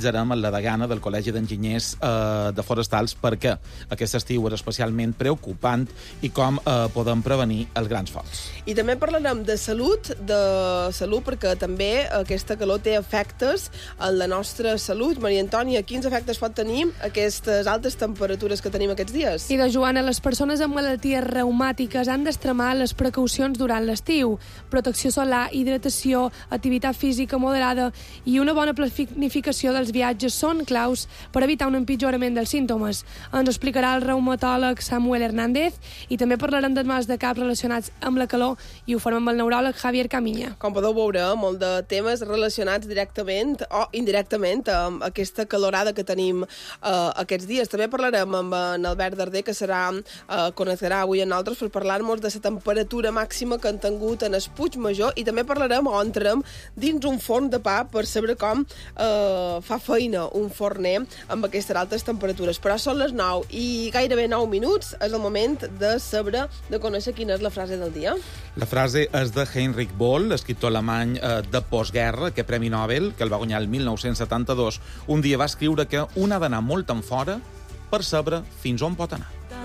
analitzarem la degana del Col·legi d'Enginyers de Forestals perquè aquest estiu és especialment preocupant i com podem prevenir els grans focs. I també parlarem de salut perquè també aquesta calor té efectes en la nostra salut. Maria Antònia, quins efectes pot tenir aquestes altes temperatures que tenim aquests dies? I de Joana, les persones amb malalties reumàtiques han d'extremar les precaucions durant l'estiu. Protecció solar, hidratació, activitat física moderada i una bona planificació dels viatges són claus per evitar un empitjorament dels símptomes. Ens explicarà el reumatòleg Samuel Hernández i també parlarem de mals de cap relacionats amb la calor i ho farem amb el neuròleg Javier Camiña. Com podeu veure, molt de temes relacionats directament o indirectament amb aquesta calorada que tenim aquests dies. També parlarem amb en Albert Darder, que connectarà avui amb nosaltres per parlar-nos de la temperatura màxima que han tingut en el Puigmajor, i també parlarem o entrem dins un forn de pa per saber com fa feina un forner amb aquestes altes temperatures. Però són les 9 i gairebé 9 minuts. És el moment de conèixer quina és la frase del dia. La frase és de Heinrich Böll, escriptor alemany de postguerra, que Premi Nobel, que el va guanyar el 1972. Un dia va escriure que un ha d'anar molt enfora per saber fins on pot anar.